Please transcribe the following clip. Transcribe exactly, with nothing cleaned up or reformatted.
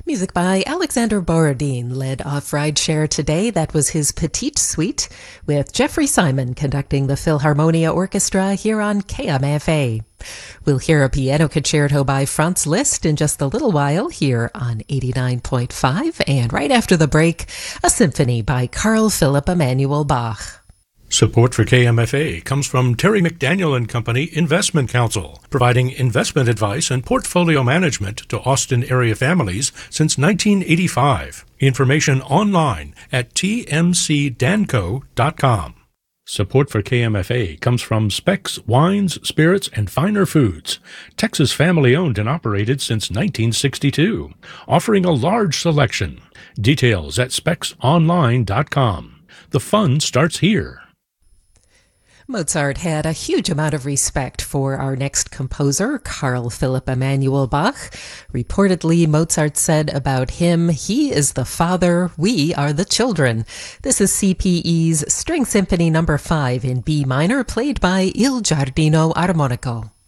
Music by Alexander Borodin led off Rideshare today. That was his Petite Suite, with Jeffrey Simon conducting the Philharmonia Orchestra here on K M F A. We'll hear a piano concerto by Franz Liszt in just a little while here on eighty-nine point five, and right after the break, a symphony by Carl Philipp Emanuel Bach. Support for K M F A comes from Terry McDaniel and Company Investment Counsel, providing investment advice and portfolio management to Austin area families since nineteen eighty-five. Information online at t m c danco dot com. Support for K M F A comes from Specs Wines, Spirits, and Finer Foods, Texas family-owned and operated since nineteen sixty-two, offering a large selection. Details at specs online dot com. The fun starts here. Mozart had a huge amount of respect for our next composer, Carl Philipp Emanuel Bach. Reportedly, Mozart said about him, "He is the father, we are the children." This is C P E's String Symphony number five in B minor, played by Il Giardino Armonico.